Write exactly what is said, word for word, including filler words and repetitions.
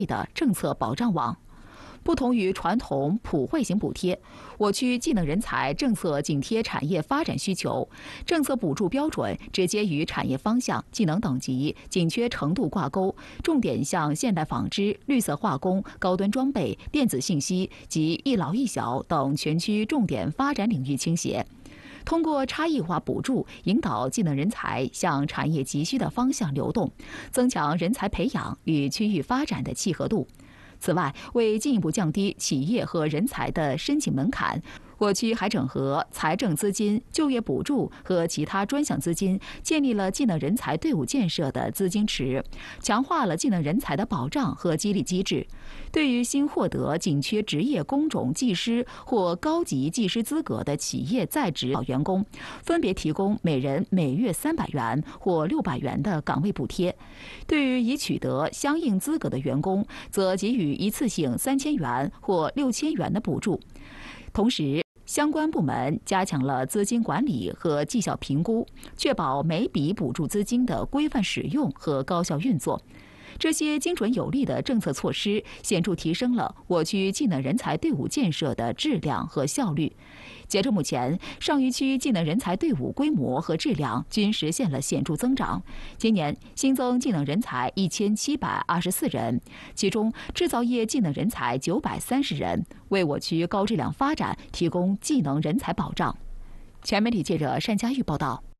的政策保障网。不同于传统普惠型补贴，我区技能人才政策紧贴产业发展需求，政策补助标准直接与产业方向、技能等级、紧缺程度挂钩，重点向现代纺织、绿色化工、高端装备、电子信息及一老一小等全区重点发展领域倾斜。通过差异化补助，引导技能人才向产业急需的方向流动，增强人才培养与区域发展的契合度。此外，为进一步降低企业和人才的申请门槛，我区还整合财政资金、就业补助和其他专项资金，建立了技能人才队伍建设的资金池，强化了技能人才的保障和激励机制。对于新获得紧缺职业工种技师或高级技师资格的企业在职员工，分别提供每人每月三百元或六百元的岗位补贴。对于已取得相应资格的员工，则给予一次性三千元或六千元的补助。同时，相关部门加强了资金管理和绩效评估，确保每笔补助资金的规范使用和高效运作。这些精准有力的政策措施，显著提升了我区技能人才队伍建设的质量和效率。截至目前，上虞区技能人才队伍规模和质量均实现了显著增长。今年新增技能人才一千七百二十四人，其中制造业技能人才九百三十人，为我区高质量发展提供技能人才保障。全媒体记者单佳玉报道。